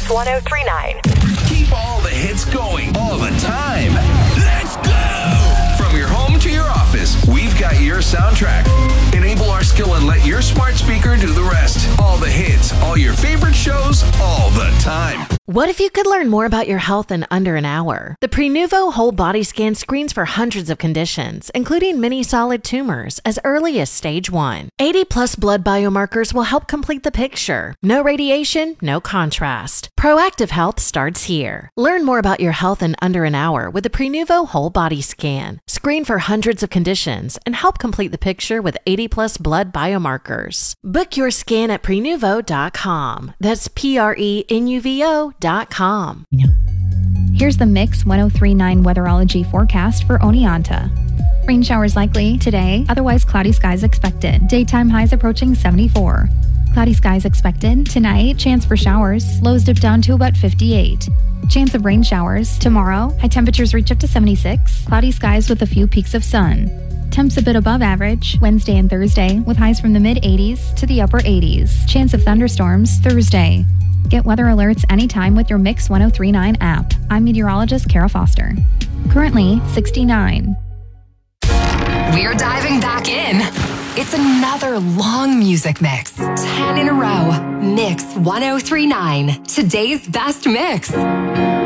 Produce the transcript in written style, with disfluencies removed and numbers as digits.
Mix 1039. Keep all the hits going all the time. Let's go! From your home to your office, we've got your soundtrack. Enable our skill and let your smart speaker do the rest. All the hits, all your favorite shows, all the time. What if you could learn more about your health in under an hour? The Prenuvo Whole Body Scan screens for hundreds of conditions, including many solid tumors, as early as stage 1. 80-plus blood biomarkers will help complete the picture. No radiation, no contrast. Proactive health starts here. Learn more about your health in under an hour with the Prenuvo Whole Body Scan. Screen for hundreds of conditions and help complete the picture with 80-plus blood biomarkers. Book your scan at Prenuvo.com. That's Prenuvo.com. Here's the Mix 1039 weatherology forecast for Oneonta. Rain showers likely today, otherwise cloudy skies expected. Daytime highs approaching 74. Cloudy skies expected tonight, chance for showers, lows dip down to about 58. Chance of rain showers tomorrow, high temperatures reach up to 76. Cloudy skies with a few peaks of sun. Temps a bit above average Wednesday and Thursday, with highs from the mid-80s to the upper 80s. Chance of thunderstorms Thursday. Get weather alerts anytime with your Mix 1039 app. I'm meteorologist Kara Foster. Currently 69. We're diving back in. It's another long music mix. 10 in a row. Mix 1039. Today's best mix.